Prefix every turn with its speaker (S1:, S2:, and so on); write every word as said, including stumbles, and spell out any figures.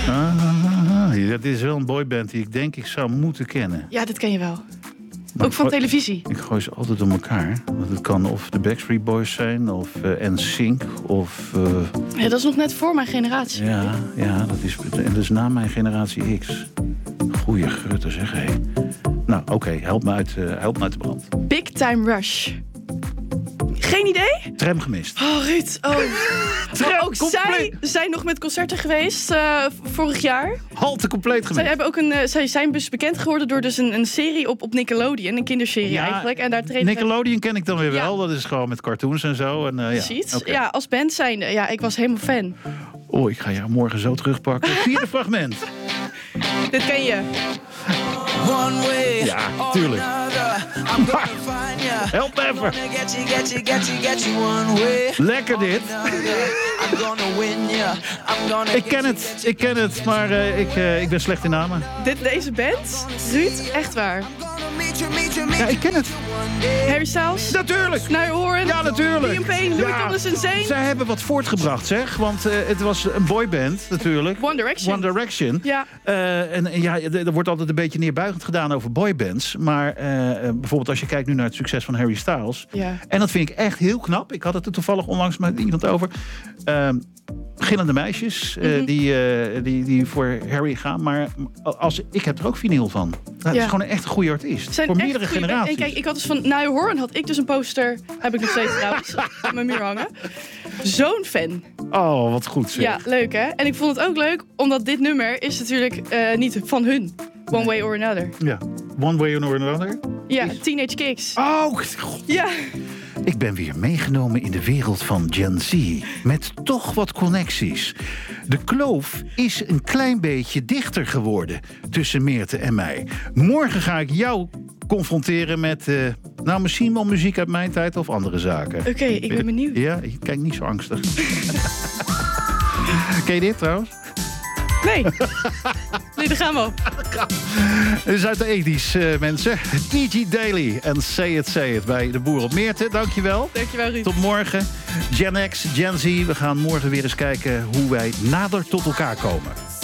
S1: Ah, dit is wel een boyband die ik denk ik zou moeten kennen.
S2: Ja, dit ken je wel.
S1: Maar
S2: ook van
S1: ik,
S2: televisie.
S1: Ik gooi ze altijd door elkaar. Want het kan of de Backstreet Boys zijn, of uh, N Sync, of... Uh...
S2: Ja, dat is nog net voor mijn generatie.
S1: Ja, ja dat, is, en dat is na mijn generatie X. Goeie grutte zeg, hé. Nou, oké, okay, help, uh, help me uit de brand.
S2: Big Time Rush. Geen idee?
S1: Tram gemist.
S2: Oh, Ruud. Oh.
S1: Tram,
S2: ook zij zijn nog met concerten geweest uh, vorig jaar.
S1: Halte compleet gemist.
S2: Zij, hebben ook een, uh, zij zijn dus bekend geworden door dus een, een serie op, op Nickelodeon. Een kinderserie ja, eigenlijk. En daar treden
S1: Nickelodeon ken ik dan weer wel. Ja. Dat is gewoon met cartoons en zo. En, uh,
S2: Precies.
S1: Ja, okay.
S2: Ja, als band zijnde. Ja, ik was helemaal fan.
S1: Oh, ik ga jou morgen zo terugpakken. Vierde fragment.
S2: Dit ken je.
S1: Ja, tuurlijk. Maar, help me even. Lekker dit. Ik ken het, ik ken het, maar uh, ik, uh, ik ben slecht in namen.
S2: Dit, deze band? Ruud, echt waar.
S1: Ja, ik ken het.
S2: Harry Styles?
S1: Natuurlijk.
S2: Niall Horan?
S1: Ja, natuurlijk.
S2: Liam Payne, Louis
S1: ja.
S2: Tomlinson, Zayn?
S1: Zij hebben wat voortgebracht, zeg. Want uh, het was een boyband, natuurlijk.
S2: One Direction.
S1: One Direction.
S2: Ja.
S1: Uh, en ja, er wordt altijd een beetje neerbuigend gedaan over boybands. Maar uh, bijvoorbeeld als je kijkt nu naar het succes van Harry Styles.
S2: Ja.
S1: En dat vind ik echt heel knap. Ik had het er toevallig onlangs met iemand over. Uh, beginnende meisjes uh, mm-hmm. die, uh, die, die voor Harry gaan. Maar als, ik heb er ook vinyl van. Dat
S2: ja.
S1: is gewoon een echt een goede artiest.
S2: Zijn
S1: voor meerdere
S2: goeie,
S1: generaties.
S2: En kijk, ik had dus van Niall Horan had ik dus een poster. Heb ik nog steeds trouwens aan mijn muur hangen. Zo'n fan.
S1: Oh, wat goed zeg.
S2: Ja, leuk hè. En ik vond het ook leuk, omdat dit nummer is natuurlijk uh, niet van hun. One Way or Another.
S1: Ja, One Way or Another.
S2: Ja,
S1: is...
S2: Teenage Kicks.
S1: Oh, God.
S2: Ja.
S1: Ik ben weer meegenomen in de wereld van Gen Z. Met toch wat connecties. De kloof is een klein beetje dichter geworden tussen Meerte en mij. Morgen ga ik jou confronteren met... Uh, nou, misschien wel muziek uit mijn tijd of andere zaken.
S2: Oké, okay, ik ben benieuwd.
S1: Ja, je kijkt niet zo angstig. Ken je dit trouwens?
S2: Nee. Nee, daar gaan we op.
S1: Het is uit de ethisch, uh, mensen. E G Daily en Say It, Say It bij De Boer op Meerte. Dankjewel.
S2: Dankjewel, Ruud.
S1: Tot morgen. Gen X, Gen Z. We gaan morgen weer eens kijken hoe wij nader tot elkaar komen.